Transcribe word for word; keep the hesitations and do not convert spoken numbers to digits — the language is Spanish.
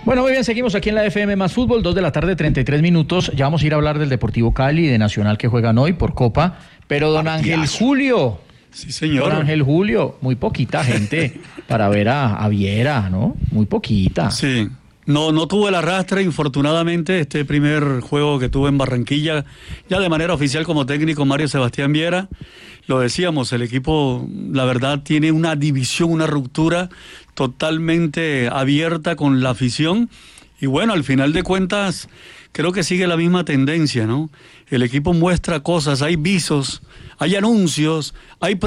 Bueno, muy bien, seguimos aquí en la F M más Fútbol, dos de la tarde, treinta y tres minutos. Ya vamos a ir a hablar del Deportivo Cali, de Nacional que juegan hoy por Copa. Pero don Ángel Julio. Sí, señor. Don Ángel Julio, muy poquita gente para ver a, a Viera, ¿no? Muy poquita. Sí. No, no tuve el arrastre, infortunadamente, este primer juego que tuve en Barranquilla, ya de manera oficial como técnico Mario Sebastián Viera, lo decíamos, el equipo, la verdad, tiene una división, una ruptura totalmente abierta con la afición, y bueno, al final de cuentas, creo que sigue la misma tendencia, ¿no? El equipo muestra cosas, hay visos, hay anuncios, hay